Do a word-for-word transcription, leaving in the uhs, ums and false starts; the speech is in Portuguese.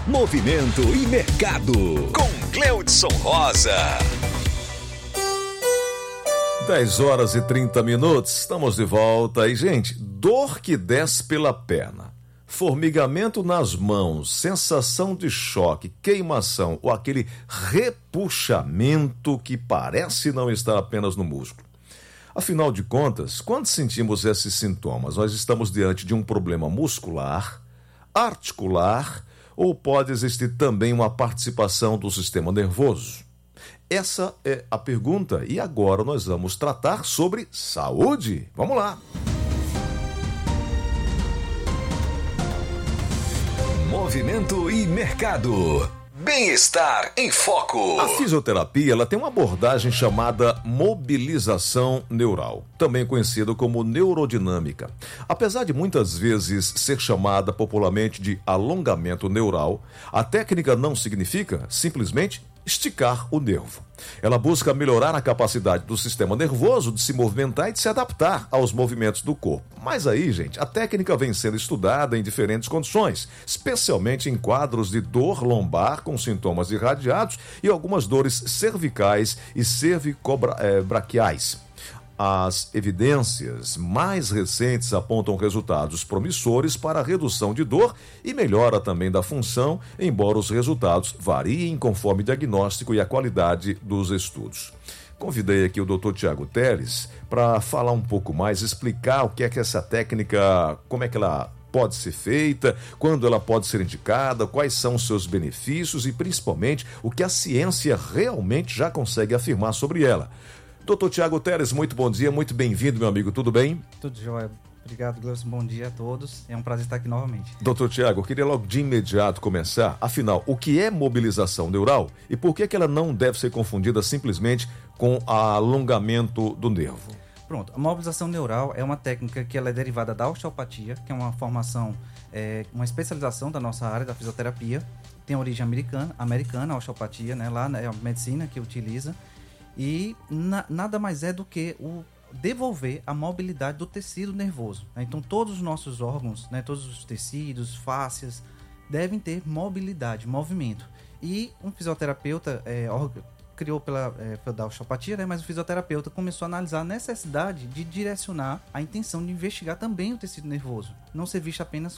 Movimento e Mercado, com Cleudson Rosa. dez horas e trinta minutos, estamos de volta. E, gente, dor que desce pela perna, formigamento nas mãos, sensação de choque, queimação ou aquele repuxamento que parece não estar apenas no músculo. Afinal de contas, quando sentimos esses sintomas, nós estamos diante de um problema muscular, articular ou pode existir também uma participação do sistema nervoso? Essa é a pergunta e agora nós vamos tratar sobre saúde. Vamos lá! Movimento e Mercado. Bem-estar em foco. A fisioterapia ela tem uma abordagem chamada mobilização neural, também conhecida como neurodinâmica. Apesar de muitas vezes ser chamada popularmente de alongamento neural, a técnica não significa simplesmente esticar o nervo. Ela busca melhorar a capacidade do sistema nervoso de se movimentar e de se adaptar aos movimentos do corpo. Mas aí, gente, a técnica vem sendo estudada em diferentes condições, especialmente em quadros de dor lombar com sintomas irradiados e algumas dores cervicais e cervicobraquiais. As evidências mais recentes apontam resultados promissores para a redução de dor e melhora também da função, embora os resultados variem conforme o diagnóstico e a qualidade dos estudos. Convidei aqui o doutor Tiago Teles para falar um pouco mais, explicar o que é que essa técnica, como é que ela pode ser feita, quando ela pode ser indicada, quais são os seus benefícios e principalmente o que a ciência realmente já consegue afirmar sobre ela. doutor Tiago Teles, muito bom dia, muito bem-vindo, meu amigo, tudo bem? Tudo jóia. Obrigado, Cleudson. Bom dia a todos. É um prazer estar aqui novamente. doutor Tiago, eu queria logo de imediato começar, afinal, o que é mobilização neural e por que que ela não deve ser confundida simplesmente com alongamento do nervo? Pronto, a mobilização neural é uma técnica que ela é derivada da osteopatia, que é uma formação, é, uma especialização da nossa área da fisioterapia. Tem origem americana, americana a osteopatia, né? Lá é a medicina que utiliza. E na, nada mais é do que o devolver a mobilidade do tecido nervoso, né? Então todos os nossos órgãos, né, todos os tecidos, fáscias, devem ter mobilidade, movimento. E um fisioterapeuta é, criou pela, é, pela osteopatia, né, mas o fisioterapeuta começou a analisar a necessidade de direcionar a intenção de investigar também o tecido nervoso, não ser visto apenas